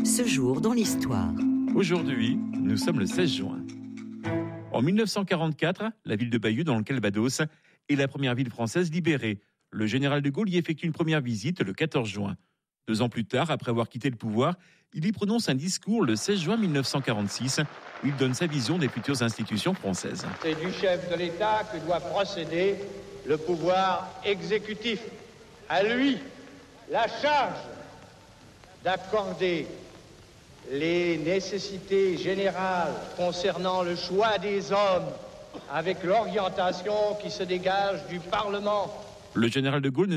Ce jour dans l'histoire. Aujourd'hui, nous sommes le 16 juin. En 1944, la ville de Bayeux, dans le Calvados, est la première ville française libérée. Le général de Gaulle y effectue une première visite le 14 juin. 2 ans plus tard, après avoir quitté le pouvoir, il y prononce un discours le 16 juin 1946 où il donne sa vision des futures institutions françaises. C'est du chef de l'État que doit procéder le pouvoir exécutif. À lui, la charge d'accorder les nécessités générales concernant le choix des hommes avec l'orientation qui se dégage du Parlement. Le général de Gaulle